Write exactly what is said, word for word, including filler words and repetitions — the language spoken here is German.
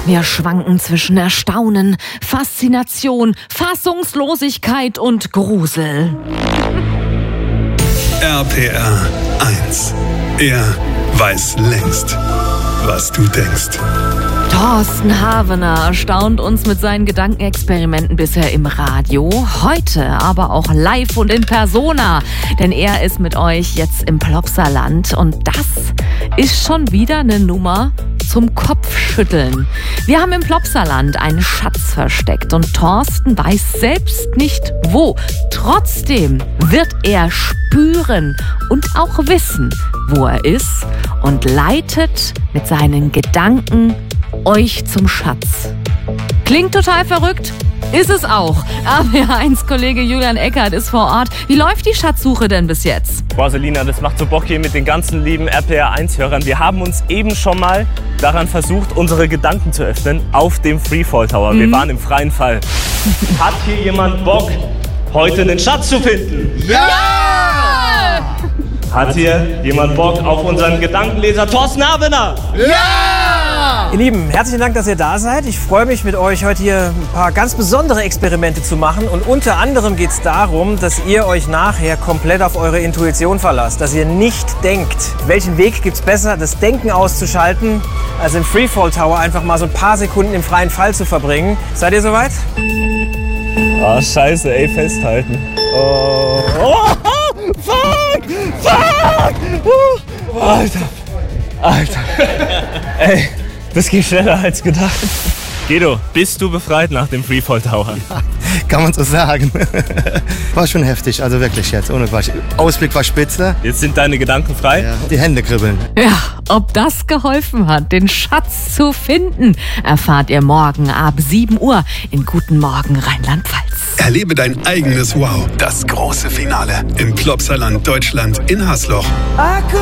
Wir schwanken zwischen Erstaunen, Faszination, Fassungslosigkeit und Grusel. R P R eins. Er weiß längst, was du denkst. Thorsten Havener erstaunt uns mit seinen Gedankenexperimenten bisher im Radio. Heute aber auch live und in Persona. Denn er ist mit euch jetzt im Plopsaland. Und das ist schon wieder eine Nummer zum Kopfschütteln. Wir haben im Plopsaland einen Schatz versteckt und Thorsten weiß selbst nicht wo. Trotzdem wird er spüren und auch wissen, wo er ist und leitet mit seinen Gedanken euch zum Schatz. Klingt total verrückt? Ist es auch. R P R eins Kollege Julian Eckert ist vor Ort. Wie läuft die Schatzsuche denn bis jetzt? Boah, Selina, das macht so Bock hier mit den ganzen lieben R P R eins Hörern. Wir haben uns eben schon mal daran versucht, unsere Gedanken zu öffnen auf dem Freefall Tower. Mhm. Wir waren im freien Fall. Hat hier jemand Bock, heute einen Schatz zu finden? Ja! Hat hier jemand Bock auf unseren Gedankenleser Thorsten Havener? Ja! Ihr Lieben, herzlichen Dank, dass ihr da seid. Ich freue mich, mit euch heute hier ein paar ganz besondere Experimente zu machen. Und unter anderem geht es darum, dass ihr euch nachher komplett auf eure Intuition verlasst. Dass ihr nicht denkt. Welchen Weg gibt es besser, das Denken auszuschalten, als im Freefall Tower einfach mal so ein paar Sekunden im freien Fall zu verbringen? Seid ihr soweit? Oh, scheiße, ey, festhalten. Oh, oh, fuck, fuck, uh, Alter, Alter, ey, das geht schneller als gedacht. Guido, bist du befreit nach dem Freefall Tower? Ja, kann man so sagen. War schon heftig, also wirklich jetzt, ohne Quatsch. Ausblick war spitze. Jetzt sind deine Gedanken frei? Ja, die Hände kribbeln. Ja, ob das geholfen hat, den Schatz zu finden, erfahrt ihr morgen ab sieben Uhr in Guten Morgen Rheinland-Pfalz. Erlebe dein eigenes Wow. Das große Finale im Plopsaland Deutschland in Hasloch.